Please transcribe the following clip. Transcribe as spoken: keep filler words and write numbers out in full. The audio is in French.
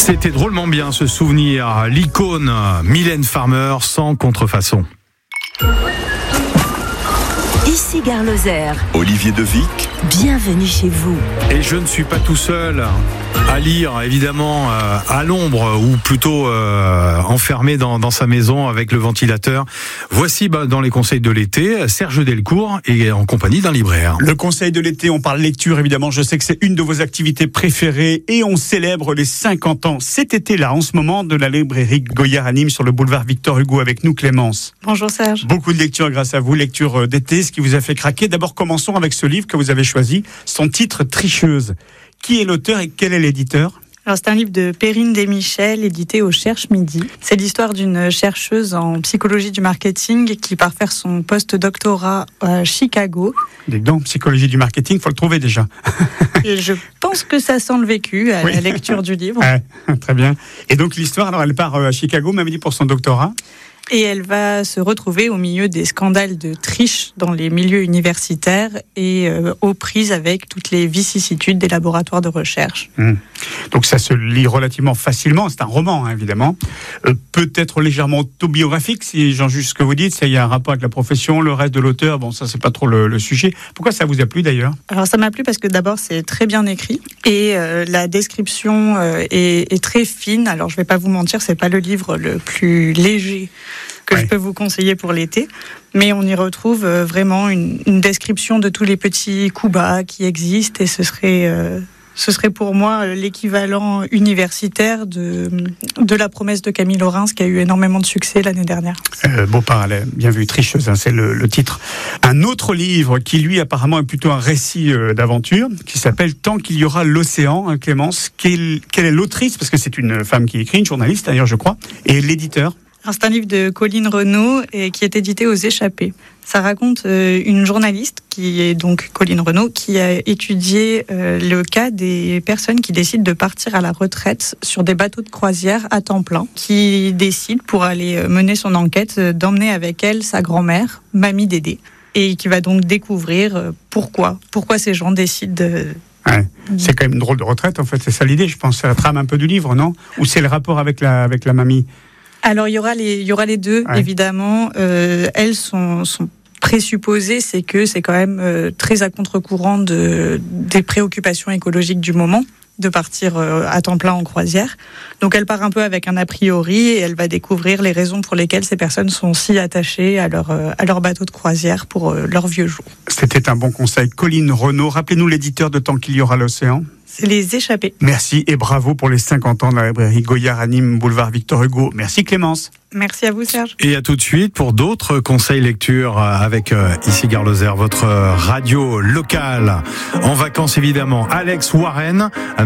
C'était drôlement bien ce souvenir, l'icône Mylène Farmer sans contrefaçon. Ici Gare Lozère. Olivier Devic. Bienvenue chez vous. Et je ne suis pas tout seul à lire, évidemment, euh, à l'ombre ou plutôt euh, enfermé dans, dans sa maison avec le ventilateur. Voici bah, dans les conseils de l'été, Serge Delcourt et en compagnie d'un libraire. Le conseil de l'été, on parle lecture évidemment. Je sais que c'est une de vos activités préférées et on célèbre les cinquante ans cet été-là, en ce moment, de la librairie Goyard à Nîmes sur le boulevard Victor Hugo. Avec nous, Clémence. Bonjour Serge. Beaucoup de lectures grâce à vous, lecture d'été, ce qui vous a fait craquer. D'abord, commençons avec ce livre que vous avez choisi, son titre Tricheuse. Qui est l'auteur et quel est l'éditeur ? Alors c'est un livre de Perrine Desmichel, édité au Cherche Midi. C'est l'histoire d'une chercheuse en psychologie du marketing qui part faire son post-doctorat à Chicago. Donc, psychologie du marketing, faut le trouver déjà. Et je pense que ça sent le vécu à oui. la lecture du livre. Ouais, très bien. Et donc l'histoire, alors elle part à Chicago, m'avait dit, pour son doctorat. Et elle va se retrouver au milieu des scandales de triche dans les milieux universitaires et euh, aux prises avec toutes les vicissitudes des laboratoires de recherche. Mmh. Donc ça se lit relativement facilement, c'est un roman hein, évidemment, euh, peut-être légèrement autobiographique si j'en juge ce que vous dites, ça y a un rapport avec la profession, le reste de l'auteur, bon ça c'est pas trop le, le sujet. Pourquoi ça vous a plu d'ailleurs ? Alors ça m'a plu parce que d'abord c'est très bien écrit et euh, la description euh, est, est très fine. Alors je vais pas vous mentir, c'est pas le livre le plus léger que ouais. je peux vous conseiller pour l'été, mais on y retrouve euh, vraiment une, une description de tous les petits coups bas qui existent et ce serait, euh, ce serait pour moi l'équivalent universitaire de, de La promesse de Camille Laurens qui a eu énormément de succès l'année dernière. Euh, beau parallèle, bien vu, Tricheuse, hein, c'est le, le titre. Un autre livre qui lui apparemment est plutôt un récit euh, d'aventure qui s'appelle Tant qu'il y aura l'océan, hein, Clémence. Quelle, quelle est l'autrice ? Parce que c'est une femme qui écrit, une journaliste d'ailleurs je crois, et l'éditeur ? Alors, c'est un livre de Colline Renaud et qui est édité aux Échappées. Ça raconte euh, une journaliste qui est donc Colline Renaud qui a étudié euh, le cas des personnes qui décident de partir à la retraite sur des bateaux de croisière à temps plein, qui décident pour aller mener son enquête d'emmener avec elle sa grand-mère, Mamie Dédé, et qui va donc découvrir pourquoi, pourquoi ces gens décident de... Ouais. C'est quand même une drôle de retraite en fait, c'est ça l'idée, je pense, c'est la trame un peu du livre, non ? Ou c'est le rapport avec la, avec la mamie ? Alors il y aura les, il y aura les deux ouais. évidemment. Euh, elles sont, sont présupposées, c'est que c'est quand même euh, très à contre-courant de, des préoccupations écologiques du moment, de partir euh, à temps plein en croisière. Donc elle part un peu avec un a priori et elle va découvrir les raisons pour lesquelles ces personnes sont si attachées à leur, euh, à leur bateau de croisière pour euh, leur vieux jours. C'était un bon conseil. Colline Renaud, rappelez-nous l'éditeur de Tant qu'il y aura l'océan. C'est Les Échappées. Merci et bravo pour les cinquante ans de la librairie Goyard à Nîmes, boulevard Victor Hugo. Merci Clémence. Merci à vous Serge. Et à tout de suite pour d'autres conseils lecture avec euh, ici Gare Lozère, votre radio locale. En vacances évidemment, Alex Warren.